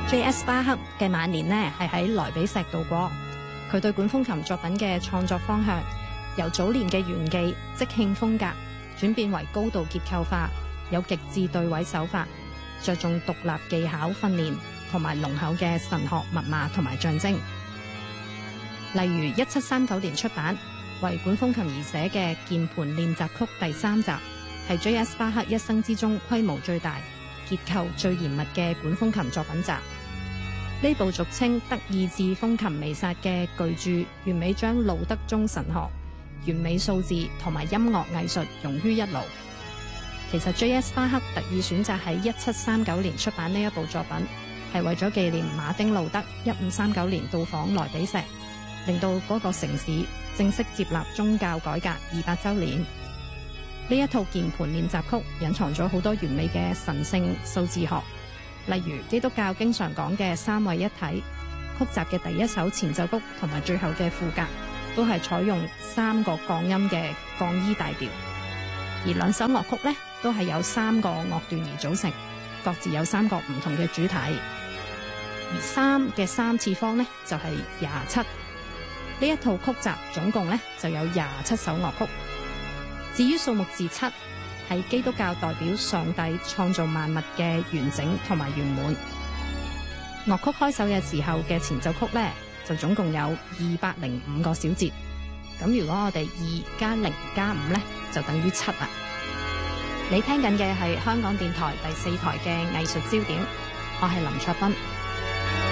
J.S. 巴克嘅晚年呢係喺萊比錫度過，佢對管風琴作品嘅創作方向由早年嘅炫技即興風格轉變為高度結構化，有極致對位手法，着重獨立技巧訓練同埋濃厚嘅神學密碼同埋象徵。例如1739年出版為管風琴而寫嘅鍵盤練習曲第3集，係 J.S. 巴克一生之中規模最大、結構最嚴密嘅管風琴作品集。呢部俗稱德意志風琴彌撒嘅巨著，完美將路德宗神學、完美數字同埋音樂藝術融於一爐。其實 J.S. 巴克特意選擇喺1739年出版呢一部作品，係為咗紀念馬丁路德1539年到訪萊比錫，令到嗰個城市正式接納宗教改革200週年。呢一套鍵盤練習曲隱藏咗好多完美嘅神聖數字學，例如基督教經常講嘅三位一體。曲集嘅第一首前奏曲同埋最後嘅副歌都係採用3個降音嘅降 E 大調，而兩首樂曲呢都係有3個樂段而組成，各自有3個唔同嘅主題。而3嘅3次方呢就係27。呢一套曲集總共呢就有27首樂曲。至於數目字7，係基督教代表上帝創造萬物嘅完整同埋圓滿。樂曲開首嘅時候嘅前奏曲呢，就總共有205個小節。咁如果我哋2加0加5呢，就等於7啦。你聽緊嘅係香港電台第4台嘅藝術焦點，我係林卓斌。